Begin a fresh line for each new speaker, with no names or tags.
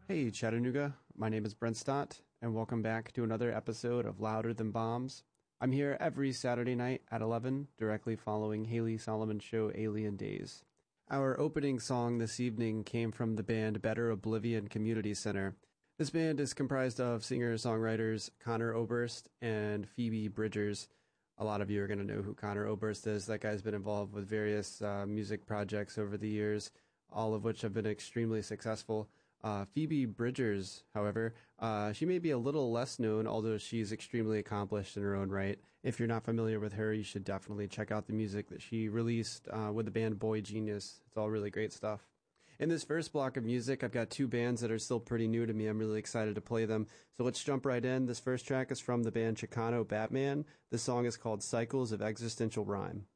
Hey Chattanooga, my name is Brent Stott, and welcome back to another episode of Louder Than Bombs. I'm here every Saturday night at 11, directly following Haley Solomon's show Alien Days. Our opening song this evening came from the band Better Oblivion Community Center. This band is comprised of singer-songwriters Connor Oberst and Phoebe Bridgers. A lot of you are going to know who Connor Oberst is. That guy's been involved with various music projects over the years, all of which have been extremely successful. Phoebe Bridgers, however, she may be a little less known, although she's extremely accomplished in her own right. If you're not familiar with her, you should definitely check out the music that she released with the band Boy Genius. It's all really great stuff. In this first block of music, I've got two bands that are still pretty new to me. I'm really excited to play them. So let's jump right in. This first track is from the band Chicano Batman. The song is called Cycles of Existential Rhyme.